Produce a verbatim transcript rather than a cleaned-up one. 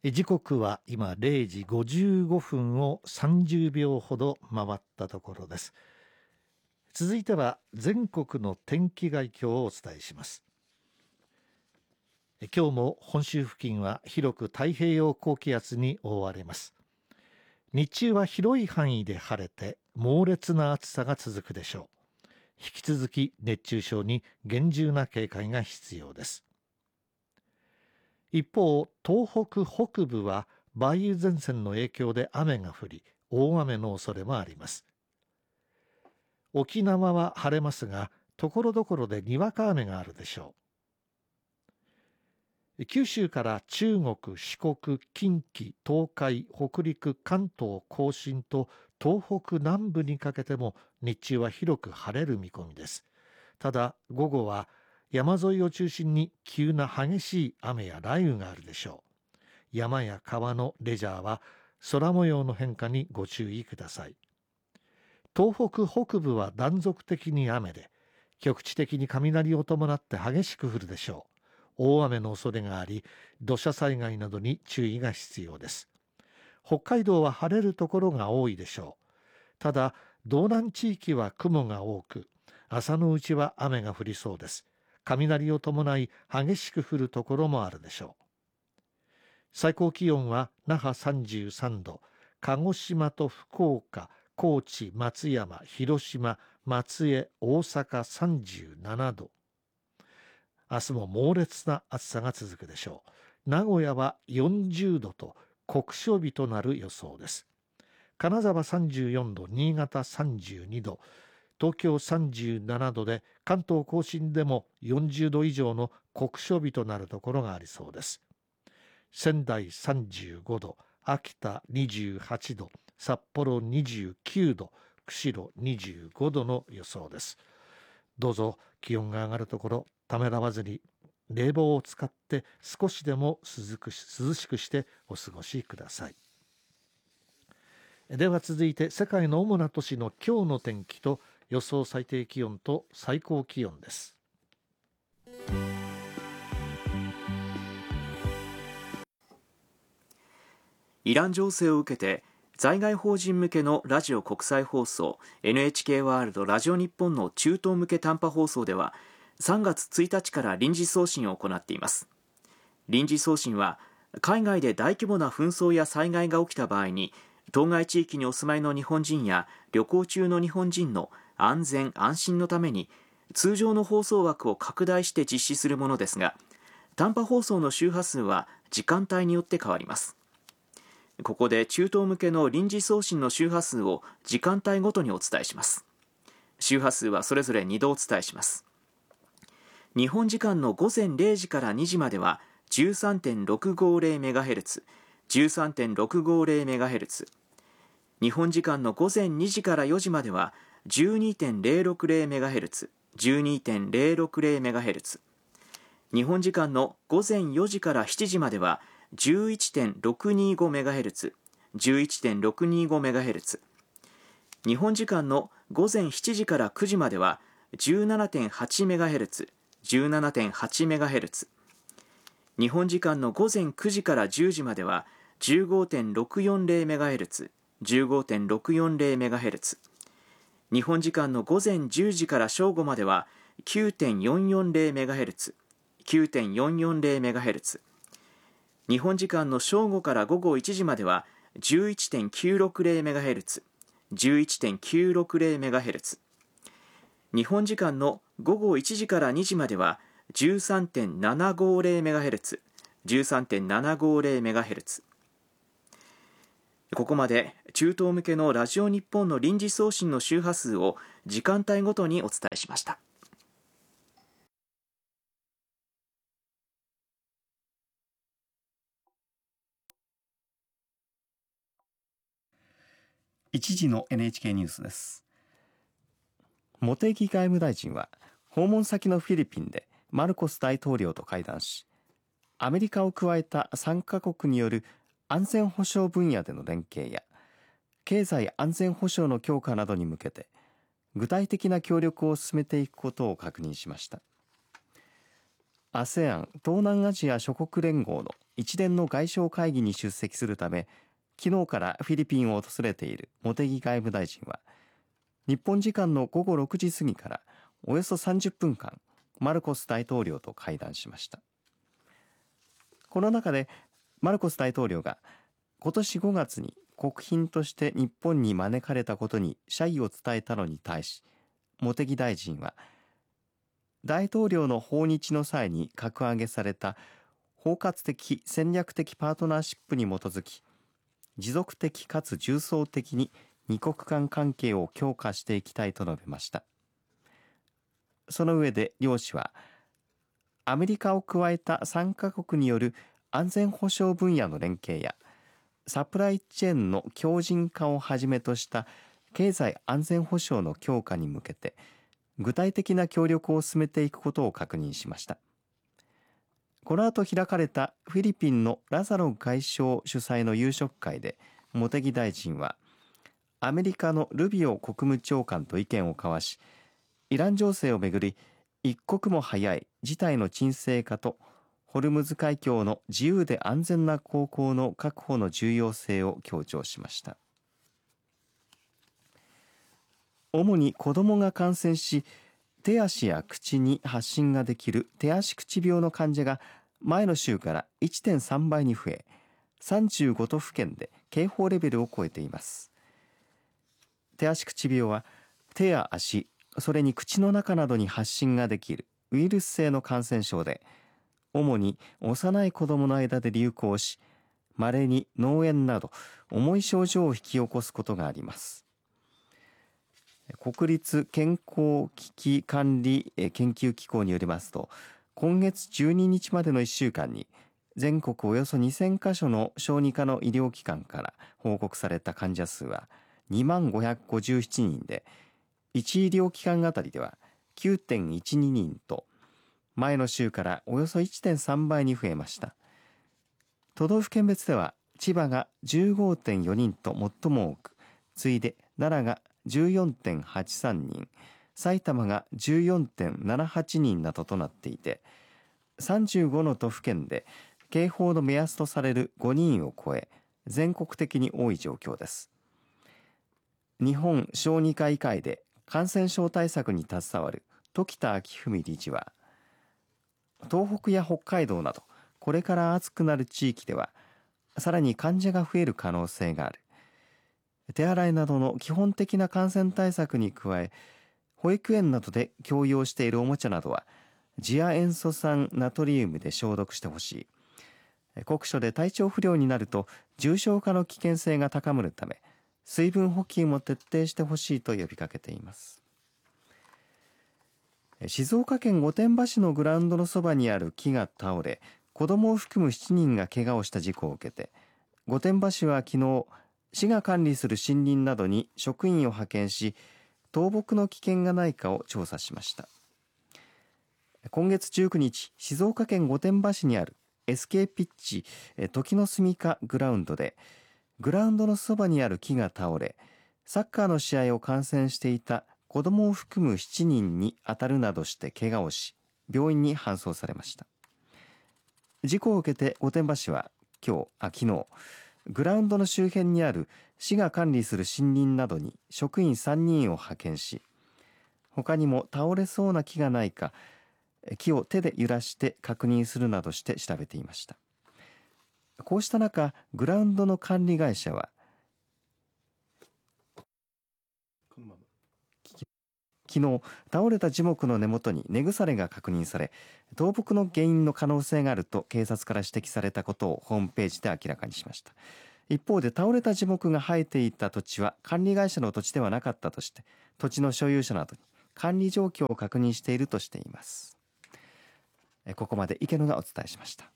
時刻は今れいじごじゅうごふんをさんじゅうびょうほど回ったところです。続いては全国の天気概況をお伝えします。今日も本州付近は広く太平洋高気圧に覆われます。日中は広い範囲で晴れて猛烈な暑さが続くでしょう。引き続き熱中症に厳重な警戒が必要です。一方、東北北部は梅雨前線の影響で雨が降り、大雨の恐れもあります。沖縄は晴れますが、ところどころでにわか雨があるでしょう。九州から中国、四国、近畿、東海、北陸、関東甲信と東北南部にかけても日中は広く晴れる見込みです。ただ午後は山沿いを中心に急な激しい雨や雷雨があるでしょう。山や川のレジャーは空模様の変化にご注意ください。東北北部は断続的に雨で、局地的に雷を伴って激しく降るでしょう。大雨の恐れがあり、土砂災害などに注意が必要です。北海道は晴れるところが多いでしょう。ただ、道南地域は雲が多く、朝のうちは雨が降りそうです。雷を伴い激しく降るところもあるでしょう。最高気温は那覇さんじゅうさんど、鹿児島と福岡、高知、松山、広島、松江、大阪さんじゅうななど。明日も猛烈な暑さが続くでしょう。名古屋はよんじゅうどと酷暑日となる予想です。金沢さんじゅうよんど、新潟さんじゅうにど、東京さんじゅうななどで関東甲信でもよんじゅうど以上の酷暑日となるところがありそうです。仙台さんじゅうごど、秋田にじゅうはちど、札幌にじゅうきゅうど、釧路にじゅうごどの予想です。どうぞ気温が上がるところためらわずに冷房を使って少しでも涼く涼しくしてお過ごしください。では続いて世界の主な都市の今日の天気と予想最低気温と最高気温です。 イラン情勢を受けて在外邦人向けのラジオ国際放送 エヌエイチケー ワールドラジオ日本の中東向け短波放送ではさんがつついたちから臨時送信を行っています。臨時送信は海外で大規模な紛争や災害が起きた場合に当該地域にお住まいの日本人や旅行中の日本人の安全安心のために通常の放送枠を拡大して実施するものですが、短波放送の周波数は時間帯によって変わります。ここで中東向けの臨時送信の周波数を時間帯ごとにお伝えします。周波数はそれぞれにどお伝えします。日本時間のごぜんれいじからにじまでは じゅうさんてんろくごぜろメガヘルツ、じゅうさんてんろくごぜろメガヘルツ、日本時間のごぜんにじからよじまでは じゅうにてんぜろろくぜろメガヘルツ、じゅうにてんぜろろくぜろメガヘルツ、日本時間のごぜんよじからしちじまでは じゅういちてんろくにごメガヘルツ、じゅういちてんろくにごメガヘルツ、日本時間のごぜんしちじからくじまでは じゅうななてんはちメガヘルツ、じゅうななてんはちメガヘルツ、日本時間のごぜんくじからじゅうじまでは じゅうごてんろくよんぜろメガヘルツ、じゅうごてんろくよんぜろメガヘルツ、日本時間のごぜんじゅうじから正午までは きゅうてんよんよんぜろメガヘルツ、きゅうてんよんよんぜろメガヘルツ、日本時間の正午から午後いちじまでは じゅういちてんきゅうろくぜろメガヘルツ、じゅういちてんきゅうろくぜろメガヘルツ、日本時間の午後いちじからにじまでは じゅうさんてんななごぜろメガヘルツ、じゅうさんてんななごぜろメガヘルツ。ここまで中東向けのラジオ日本の臨時送信の周波数を時間帯ごとにお伝えしました。 一時の エヌエイチケー ニュースです。茂木外務大臣は訪問先のフィリピンでマルコス大統領と会談し、アメリカを加えたさんかこくによる安全保障分野での連携や経済安全保障の強化などに向けて具体的な協力を進めていくことを確認しました。アセアン 東南アジア諸国連合の一連の外相会議に出席するため昨日からフィリピンを訪れている茂木外務大臣は日本時間の午後ろくじ過ぎからおよそさんじゅっぷんかんマルコス大統領と会談しました。この中でマルコス大統領が今年ごがつに国賓として日本に招かれたことに謝意を伝えたのに対し茂木大臣は大統領の訪日の際に格上げされた包括的戦略的パートナーシップに基づき持続的かつ重層的に二国間関係を強化していきたいと述べました。その上で両氏はアメリカを加えたさんカ国による安全保障分野の連携やサプライチェーンの強靭化をはじめとした経済安全保障の強化に向けて具体的な協力を進めていくことを確認しました。この後開かれたフィリピンのラザロ外相主催の夕食会で茂木大臣はアメリカのルビオ国務長官と意見を交わしイラン情勢をめぐり一刻も早い事態の沈静化とホルムズ海峡の自由で安全な航行の確保の重要性を強調しました。主に子どもが感染し手足や口に発疹ができる手足口病の患者が前の週から いってんさんばいに増えさんじゅうごとふけんで警報レベルを超えています。手足口病は手や足それに口の中などに発疹ができるウイルス性の感染症で主に幼い子どもの間で流行し稀に脳炎など重い症状を引き起こすことがあります。国立健康危機管理研究機構によりますと今月じゅうににちまでのいっしゅうかんに全国およそにせんかしょの小児科の医療機関から報告された患者数はにまんごひゃくごじゅうななにんでいち医療機関あたりでは きゅうてんいちににんと前の週からおよそ いってんさんばいに増えました。都道府県別では千葉が じゅうごてんよにんと最も多く次いで奈良が じゅうよんてんはちさんにん埼玉が じゅうよんてんななはちにんなどとなっていてさんじゅうごの都府県で警報の目安とされるごにんを超え全国的に多い状況です。日本小児科医会で感染症対策に携わる時田昭文理事は東北や北海道などこれから暑くなる地域ではさらに患者が増える可能性がある。手洗いなどの基本的な感染対策に加え保育園などで共用しているおもちゃなどは次亜塩素酸ナトリウムで消毒してほしい。酷暑で体調不良になると重症化の危険性が高まるため水分補給も徹底してほしいと呼びかけています。静岡県御殿場市のグラウンドのそばにある木が倒れ子どもを含むしちにんが怪我をした事故を受けて御殿場市は昨日市が管理する森林などに職員を派遣し倒木の危険がないかを調査しました。今月じゅうくにち静岡県御殿場市にある エスケー ピッチ時の住処グラウンドでグラウンドのそばにある木が倒れサッカーの試合を観戦していた子どもを含むしちにんに当たるなどして怪我をし病院に搬送されました。事故を受けて御殿場市は今日あ昨日グラウンドの周辺にある市が管理する森林などに職員さんにんを派遣し他にも倒れそうな木がないか木を手で揺らして確認するなどして調べていました。こうした中グラウンドの管理会社は昨日倒れた樹木の根元に根腐れが確認され倒木の原因の可能性があると警察から指摘されたことをホームページで明らかにしました。一方で倒れた樹木が生えていた土地は管理会社の土地ではなかったとして土地の所有者などに管理状況を確認しているとしています。ここまで池野がお伝えしました。